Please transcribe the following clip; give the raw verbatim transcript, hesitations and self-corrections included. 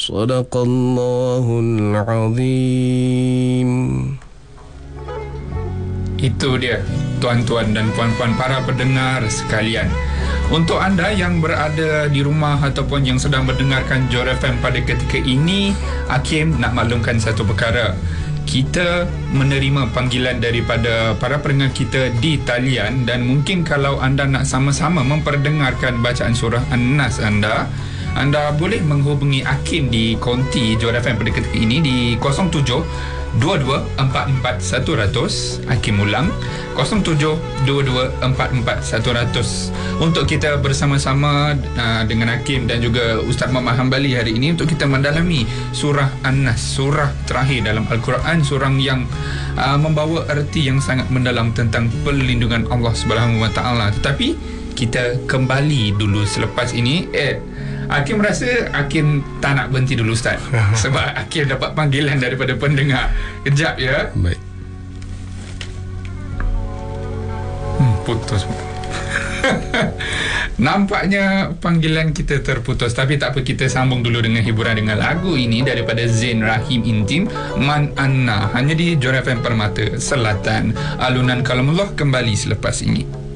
Sadaqallahul Azim. Itu dia, tuan-tuan dan puan-puan para pendengar sekalian. Untuk anda yang berada di rumah ataupun yang sedang mendengarkan Johor F M pada ketika ini, Hakim nak maklumkan satu perkara. Kita menerima panggilan daripada para pendengar kita di talian, dan mungkin kalau anda nak sama-sama memperdengarkan bacaan surah An-Nas anda, anda boleh menghubungi Hakim di konti Johor F M pada ketika ini di kosong tujuh dua dua empat empat satu kosong kosong. Hakim ulang kosong tujuh dua dua empat empat satu kosong untuk kita bersama-sama uh, dengan Hakim dan juga Ustaz Muhammad Hambali hari ini untuk kita mendalami surah An-Nas, surah terakhir dalam Al-Quran, surah yang uh, membawa erti yang sangat mendalam tentang perlindungan Allah Subhanahu Wa Taala. Tetapi kita kembali dulu selepas ini. Eh Hakim rasa Hakim tak nak berhenti dulu, Ustaz. Sebab Hakim dapat panggilan daripada pendengar. Kejap ya. Baik. Hmm, putus. Nampaknya panggilan kita terputus. Tapi tak apa, kita sambung dulu dengan hiburan dengan lagu ini daripada Zain Rahim Intim, Man Anna, hanya di Johor F M Permata Selatan. Alunan Kalamullah kembali selepas ini.